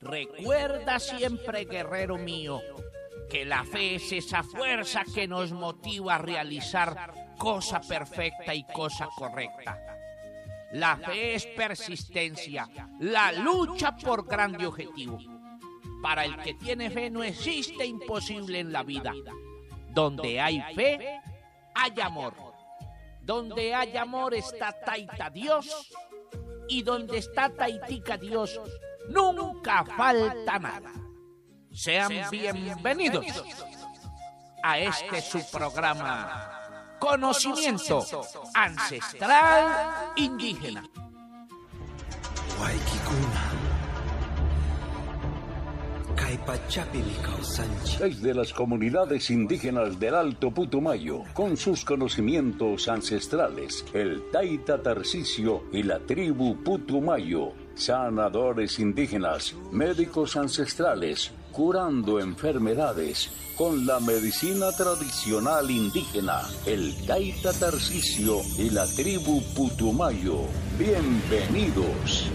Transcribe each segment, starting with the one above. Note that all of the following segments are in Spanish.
Recuerda siempre, guerrero mío, que la fe es esa fuerza que nos motiva a realizar cosa perfecta y cosa correcta. La fe es persistencia, la lucha por grande objetivo. Para el que tiene fe no existe imposible en la vida. Donde hay fe, hay amor. Donde hay amor está Taita Dios, y donde está Taitica Dios nunca falta nada. Sean bienvenidos a este su programa Conocimiento Ancestral Indígena. Desde las comunidades indígenas del Alto Putumayo, con sus conocimientos ancestrales, el Taita Tarcisio y la tribu Putumayo, sanadores indígenas, médicos ancestrales, curando enfermedades con la medicina tradicional indígena, el Taita Tarcisio y la tribu Putumayo. Bienvenidos.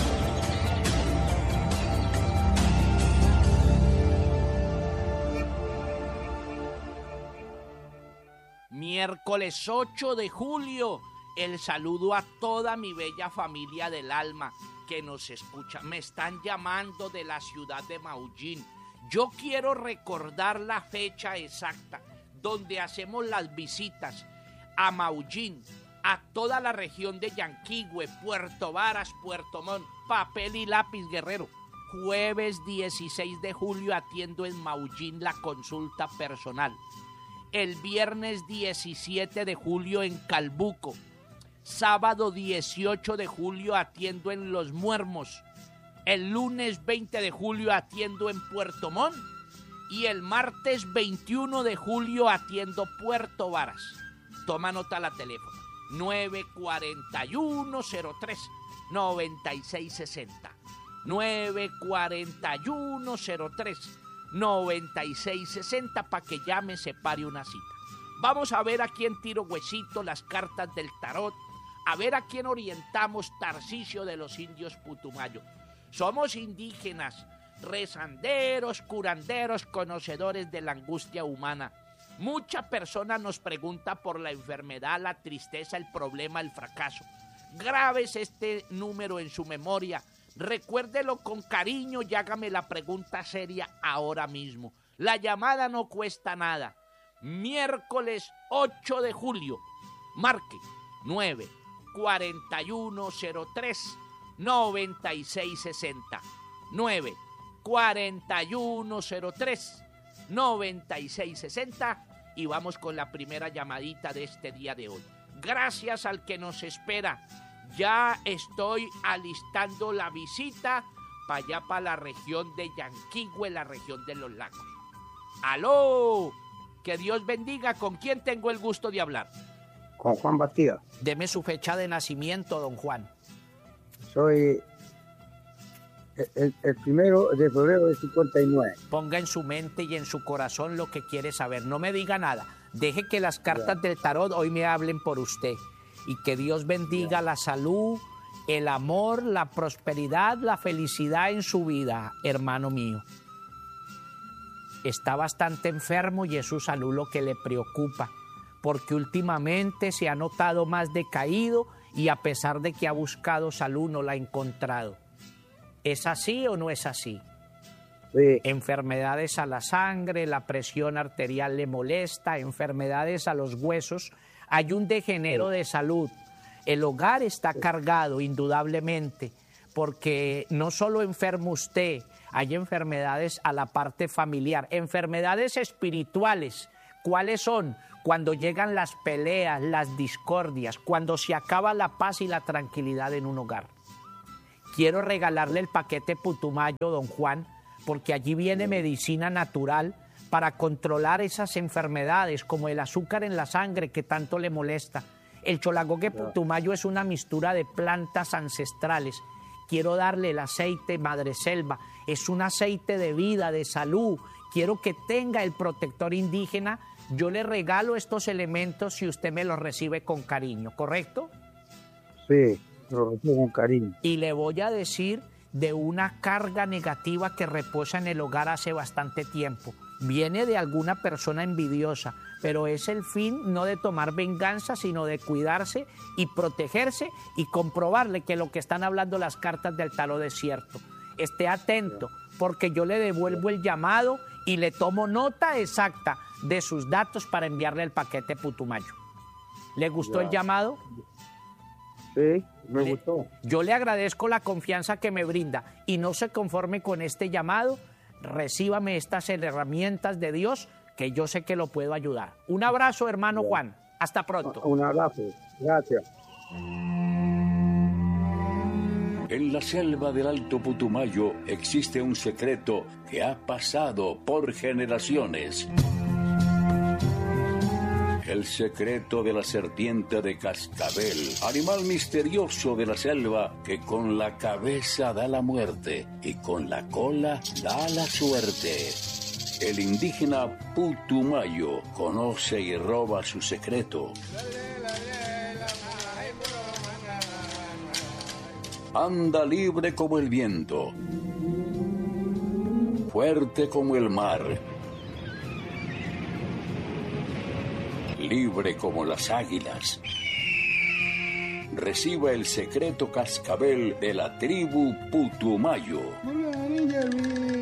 Miércoles 8 de julio, el saludo a toda mi bella familia del alma que nos escucha. Me están llamando de la ciudad de Maullín. Yo quiero recordar la fecha exacta donde hacemos las visitas a Maullín, a toda la región de Yanquihue, Puerto Varas, Puerto Montt, papel y lápiz, guerrero. Jueves 16 de julio atiendo en Maullín la consulta personal. El viernes 17 de julio en Calbuco. Sábado 18 de julio atiendo en Los Muermos. El lunes 20 de julio atiendo en Puerto Montt. Y el martes 21 de julio atiendo Puerto Varas. Toma nota la teléfono. 941-03-9660. 941-03-9660 para que llame, se pare una cita. Vamos a ver a quién tiro huesito, las cartas del tarot, a ver a quién orientamos Tarcisio de los indios Putumayo. Somos indígenas, rezanderos, curanderos, conocedores de la angustia humana. Mucha persona nos pregunta por la enfermedad, la tristeza, el problema, el fracaso. Grabes este número en su memoria. Recuérdelo con cariño y hágame la pregunta seria ahora mismo. La llamada no cuesta nada. Miércoles 8 de julio. Marque 94103-9660. 94103-9660. Y vamos con la primera llamadita de este día de hoy. Gracias al que nos espera. Ya estoy alistando la visita para allá, para la región de Yanquihue, la región de los lagos. ¡Aló! Que Dios bendiga. ¿Con quién tengo el gusto de hablar? Con Juan Bastida. Deme su fecha de nacimiento, don Juan. Soy el 1 de febrero de 59. Ponga en su mente y en su corazón lo que quiere saber. No me diga nada. Deje que las cartas del tarot hoy me hablen por usted. Y que Dios bendiga la salud, el amor, la prosperidad, la felicidad en su vida, hermano mío. Está bastante enfermo y es su salud lo que le preocupa, porque últimamente se ha notado más decaído y a pesar de que ha buscado salud no la ha encontrado. ¿Es así o no es así? Sí. Enfermedades a la sangre, la presión arterial le molesta, enfermedades a los huesos. Hay un degenero de salud. El hogar está cargado, indudablemente, porque no solo enferma usted, hay enfermedades a la parte familiar, enfermedades espirituales. ¿Cuáles son? Cuando llegan las peleas, las discordias, cuando se acaba la paz y la tranquilidad en un hogar. Quiero regalarle el paquete Putumayo, don Juan, porque allí viene medicina natural para controlar esas enfermedades como el azúcar en la sangre que tanto le molesta. El Cholagogue Putumayo es una mixtura de plantas ancestrales. Quiero darle el aceite Madreselva, es un aceite de vida, de salud. Quiero que tenga el protector indígena. Yo le regalo estos elementos si usted me los recibe con cariño, ¿correcto? Sí, lo recibo con cariño. Y le voy a decir de una carga negativa que reposa en el hogar hace bastante tiempo. Viene de alguna persona envidiosa, pero es el fin no de tomar venganza, sino de cuidarse y protegerse y comprobarle que lo que están hablando las cartas del tarot es cierto. Esté atento, porque yo le devuelvo el llamado y le tomo nota exacta de sus datos para enviarle el paquete Putumayo. ¿Le gustó el llamado? Sí, me gustó. Yo le agradezco la confianza que me brinda y no se conforme con este llamado. Recíbame estas herramientas de Dios que yo sé que lo puedo ayudar. Un abrazo, hermano Juan. Hasta pronto. Un abrazo. Gracias. En la selva del Alto Putumayo existe un secreto que ha pasado por generaciones. El secreto de la serpiente de cascabel, animal misterioso de la selva que con la cabeza da la muerte y con la cola da la suerte. El indígena Putumayo conoce y roba su secreto. Anda libre como el viento, fuerte como el mar, libre como las águilas. Reciba el secreto cascabel de la tribu Putumayo.